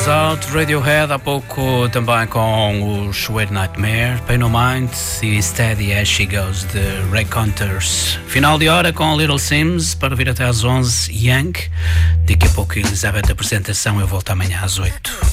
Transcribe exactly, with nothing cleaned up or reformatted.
Out, Radiohead, há pouco também com os Sweet Nightmare, Pain No Mind e Steady As She Goes de Ray Hunters. Final de hora com Little Sims, para vir até às onze, Young. Daqui a pouco Elizabeth, a apresentação, eu volto amanhã às oito.